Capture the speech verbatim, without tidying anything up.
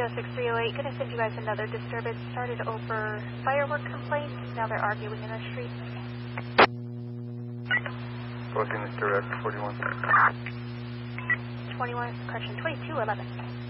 oh six three oh eight, going to send you guys another disturbance. Started over firework complaint. Now they're arguing in the street. Booking this direct, forty-one. twenty-one, correction, twenty-two eleven.